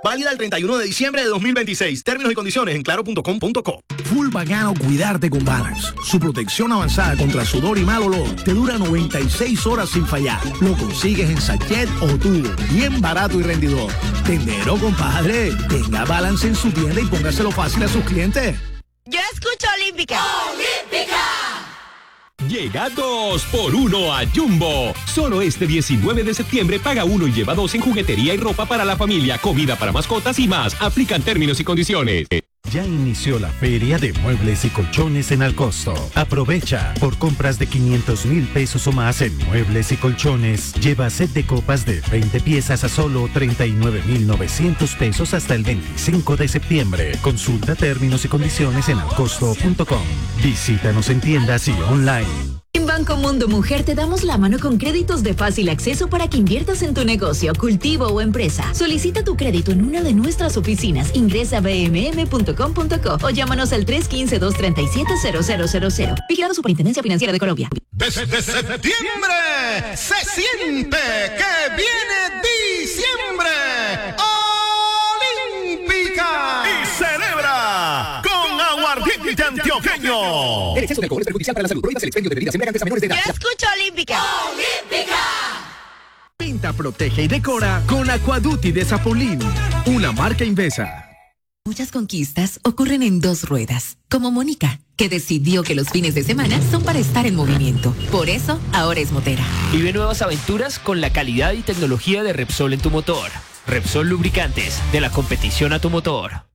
Válida el 31 de diciembre de 2026. Términos y condiciones en claro.com.co. Full bacano cuidarte con Balance. Su protección avanzada contra sudor y mal olor te dura 96 horas sin fallar. Lo consigues en sachet o tubo. Bien barato y rendidor. Tendero, compadre. Tenga Balance en su tienda y póngaselo fácil a sus clientes. Yo escucho Olímpica. ¡Olímpica! Llega 2x1 a Jumbo. Solo este 19 de septiembre paga 1 y lleva 2 en juguetería y ropa para la familia, comida para mascotas y más. Aplican términos y condiciones. Ya inició la feria de muebles y colchones en Alcosto. Aprovecha. Por compras de 500,000 pesos o más en muebles y colchones, lleva set de copas de 20 piezas a solo 39,900 pesos hasta el 25 de septiembre. Consulta términos y condiciones en alcosto.com. Visítanos en tiendas y online. En Banco Mundo Mujer te damos la mano con créditos de fácil acceso para que inviertas en tu negocio, cultivo o empresa. Solicita tu crédito en una de nuestras oficinas. Ingresa a bmm.com.co o llámanos al 315-237-0000. Vigilado Superintendencia Financiera de Colombia. Desde septiembre se siente que viene diciembre. Olímpica y celebra con aguardiente antioqueño. El exceso de alcohol es perjudicial para la salud. Prohíbas el expendio de bebidas embriagantes a menores de edad. Yo escucho Olímpica. ¡Olímpica! Pinta, protege y decora con Aquaduty de Zapolín, una marca Invesa. Muchas conquistas ocurren en dos ruedas, como Mónica, que decidió que los fines de semana son para estar en movimiento. Por eso, ahora es motera. Vive nuevas aventuras con la calidad y tecnología de Repsol en tu motor. Repsol Lubricantes, de la competición a tu motor.